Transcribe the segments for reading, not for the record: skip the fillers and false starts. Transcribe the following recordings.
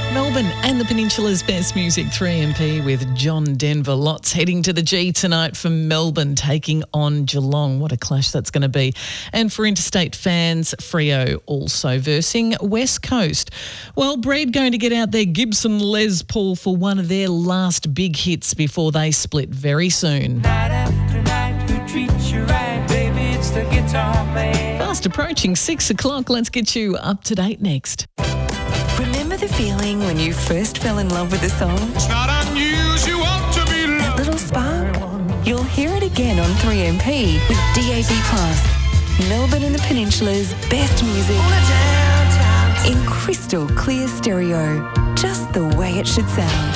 Melbourne and the Peninsula's best music, 3MP with John Denver. Lots heading to the G tonight for Melbourne, taking on Geelong. What a clash that's going to be. And for interstate fans, Freo also versing West Coast. Well, Breed going to get out their Gibson Les Paul for one of their last big hits before they split very soon. Night after night, who treats you right, baby, it's the guitar man. Fast approaching 6 o'clock. Let's get you up to date next. Remember the feeling when you first fell in love with a song? It's not unusual to be That loved. little spark? You'll hear it again on 3MP with DAB+. Melbourne and the Peninsula's best music in crystal clear stereo. Just the way it should sound.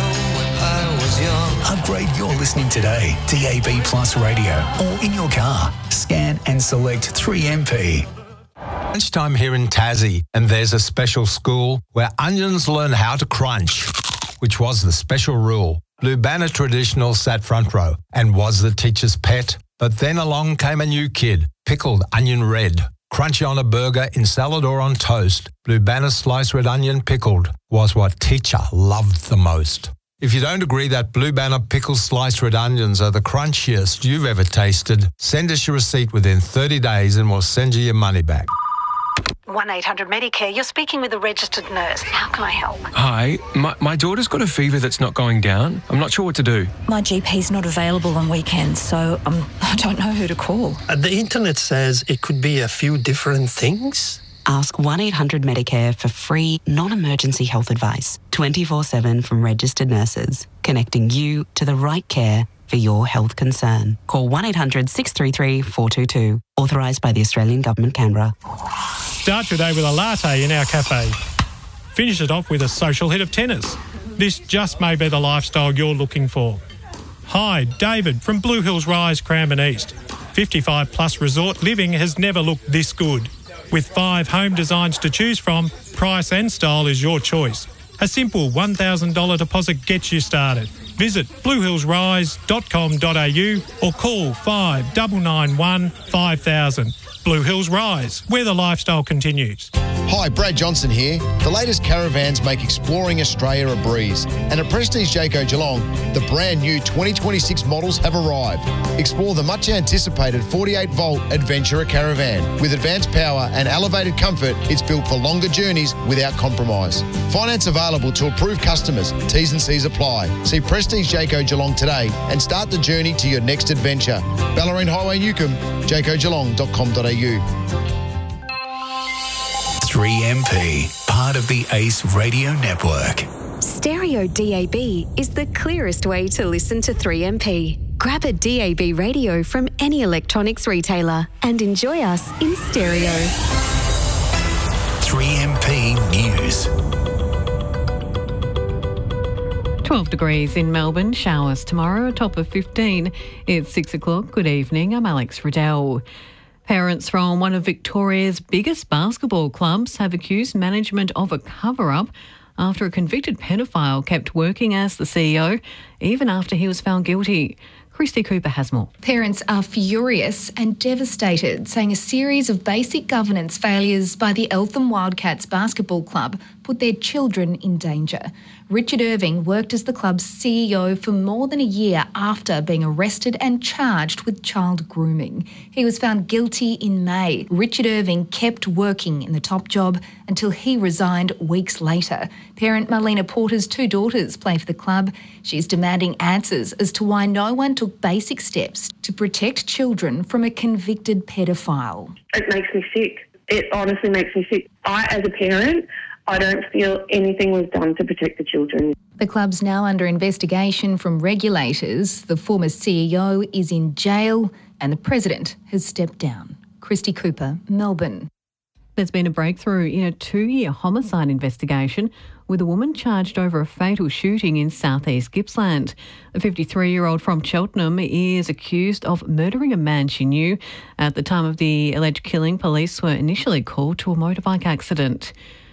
Upgrade your listening today. DAB Plus Radio or in your car. Scan and select 3MP. Lunchtime here in Tassie, and there's a special school where onions learn how to crunch, which was the special rule. Blue Banner Traditional sat front row and was the teacher's pet. But then along came a new kid, pickled onion red. Crunchy on a burger, in salad or on toast, Blue Banner sliced red onion pickled was what teacher loved the most. If you don't agree that Blue Banner pickled sliced red onions are the crunchiest you've ever tasted, send us your receipt within 30 days and we'll send you your money back. 1-800-Medicare, you're speaking with a registered nurse. How can I help? Hi, my daughter's got a fever that's not going down. I'm not sure what to do. My GP's not available on weekends, so I don't know who to call. The internet says it could be a few different things. Ask 1-800-Medicare for free, non-emergency health advice, 24/7 from registered nurses, connecting you to the right care for your health concern. Call 1-800-633-422. Authorised by the Australian Government, Canberra. Start your day with a latte in our cafe. Finish it off with a social hit of tennis. This just may be the lifestyle you're looking for. Hi, David from Blue Hills Rise, Cranbourne East. 55 plus resort living has never looked this good. With 5 home designs to choose from, price and style is your choice. A simple $1,000 deposit gets you started. Visit bluehillsrise.com.au or call 5991 5000. Blue Hills Rise, where the lifestyle continues. Hi, Brad Johnson here. The latest caravans make exploring Australia a breeze. And at Prestige Jayco Geelong, the brand new 2026 models have arrived. Explore the much anticipated 48-volt Adventurer Caravan. With advanced power and elevated comfort, it's built for longer journeys without compromise. Finance available to approved customers. T's and C's apply. See Prestige Jayco Geelong today and start the journey to your next adventure. Bellarine Highway, Newcomb, jaycogeelong.com.au. 3MP, part of the ACE Radio Network. Stereo DAB is the clearest way to listen to 3MP. Grab a DAB radio from any electronics retailer and enjoy us in stereo. 3MP News. 12 degrees in Melbourne, showers tomorrow, a top of 15. It's 6 o'clock. Good evening, I'm Alex Riddell. Parents from one of Victoria's biggest basketball clubs have accused management of a cover-up after a convicted pedophile kept working as the CEO even after he was found guilty. Christy Cooper has more. Parents are furious and devastated, saying a series of basic governance failures by the Eltham Wildcats Basketball Club put their children in danger. Richard Irving worked as the club's CEO for more than a year after being arrested and charged with child grooming. He was found guilty in May. Richard Irving kept working in the top job until he resigned weeks later. Parent Marlena Porter's 2 daughters play for the club. She's demanding answers as to why no one took basic steps to protect children from a convicted pedophile. It makes me sick. It honestly makes me sick. As a parent, I don't feel anything was done to protect the children. The club's now under investigation from regulators. The former CEO is in jail and the president has stepped down. Christy Cooper, Melbourne. There's been a breakthrough in a 2-year homicide investigation with a woman charged over a fatal shooting in southeast Gippsland. The 53-year-old from Cheltenham is accused of murdering a man she knew. At the time of the alleged killing, police were initially called to a motorbike accident.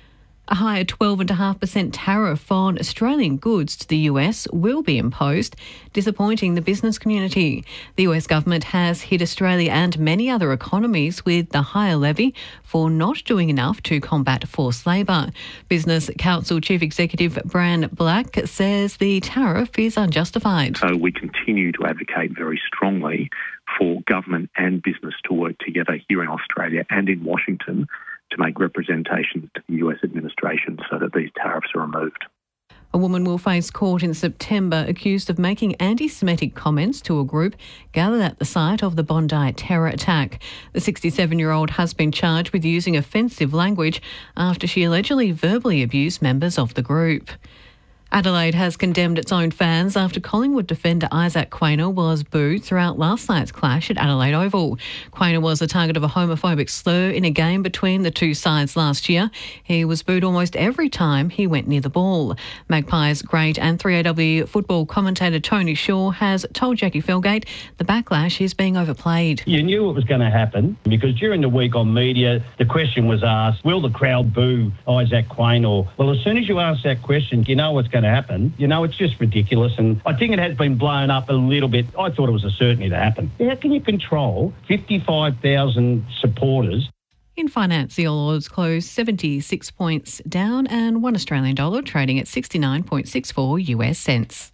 A higher 12.5% tariff on Australian goods to the US will be imposed, disappointing the business community. The US government has hit Australia and many other economies with the higher levy for not doing enough to combat forced labour. Business Council Chief Executive Bran Black says the tariff is unjustified. So we continue to advocate very strongly for government and business to work together here in Australia and in Washington to make representations to the US administration so that these tariffs are removed. A woman will face court in September accused of making anti-Semitic comments to a group gathered at the site of the Bondi terror attack. The 67-year-old has been charged with using offensive language after she allegedly verbally abused members of the group. Adelaide has condemned its own fans after Collingwood defender Isaac Quaynor was booed throughout last night's clash at Adelaide Oval. Quaynor was the target of a homophobic slur in a game between the two sides last year. He was booed almost every time he went near the ball. Magpies great and 3AW football commentator Tony Shaw has told Jackie Felgate the backlash is being overplayed. You knew it was going to happen because during the week on media, the question was asked, will the crowd boo Isaac Quaynor? Well, as soon as you ask that question, you know what's going to happen. You know, it's just ridiculous, and I think it has been blown up a little bit. I thought it was a certainty to happen. How can you control 55,000 supporters? In finance, the All Ords closed 76 points down and $1 Australian dollar trading at 69.64 US cents.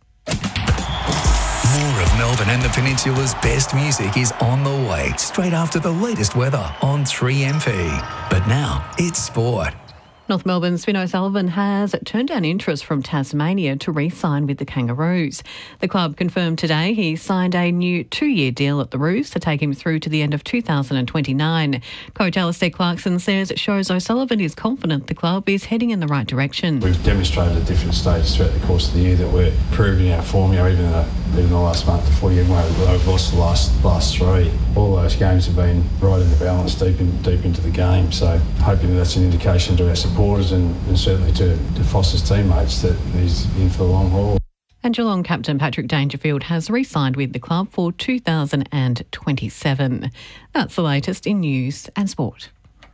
More of Melbourne and the Peninsula's best music is on the way straight after the latest weather on 3MP. But now it's sport. North Melbourne's Finn O'Sullivan has turned down interest from Tasmania to re-sign with the Kangaroos. The club confirmed today he signed a new 2-year deal at the Roos to take him through to the end of 2029. Coach Alistair Clarkson says it shows O'Sullivan is confident the club is heading in the right direction. We've demonstrated at different stages throughout the course of the year that we're improving our form. Even the last month, the 40 we've lost the last 3. All those games have been right in the balance, deep into the game. So hoping that's an indication to our supporters and certainly to Foster's teammates that he's in for the long haul. And Geelong captain Patrick Dangerfield has re-signed with the club for 2027. That's the latest in news and sport.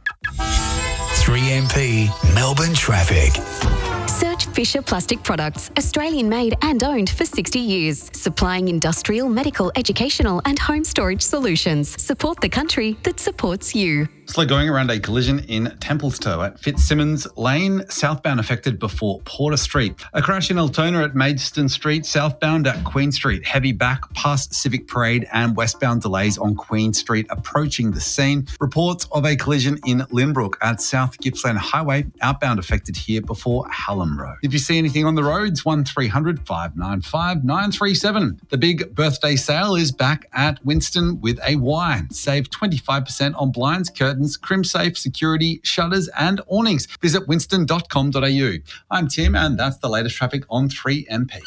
3MP Melbourne Traffic. Search Fisher Plastic Products, Australian made and owned for 60 years, supplying industrial, medical, educational and home storage solutions. Support the country that supports you. Slow going around a collision in Templestowe at Fitzsimmons Lane, southbound affected before Porter Street. A crash in Altona at Maidstone Street, southbound at Queen Street. Heavy back past Civic Parade and westbound delays on Queen Street approaching the scene. Reports of a collision in Lynbrook at South Gippsland Highway, outbound affected here before Hallam Road. If you see anything on the roads, 1300 595 937. The big birthday sale is back at Winston with a Y. Save 25% on blinds, curtains, CrimSafe, security, shutters and awnings. Visit winston.com.au. I'm Tim and that's the latest traffic on 3MP.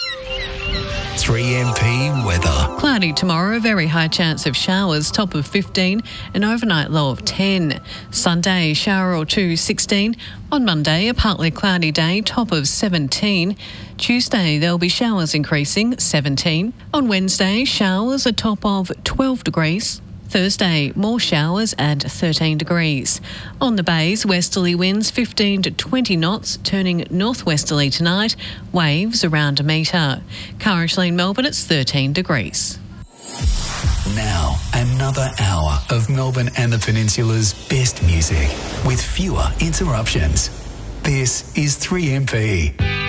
3MP weather. Cloudy tomorrow, very high chance of showers, top of 15, an overnight low of 10. Sunday, shower or two, 16. On Monday, a partly cloudy day, top of 17. Tuesday, there'll be showers increasing, 17. On Wednesday, showers, a top of 12 degrees. Thursday, more showers and 13 degrees. On the bays, westerly winds 15 to 20 knots, turning northwesterly tonight, waves around a metre. Currently in Melbourne, it's 13 degrees. Now, another hour of Melbourne and the Peninsula's best music with fewer interruptions. This is 3MP.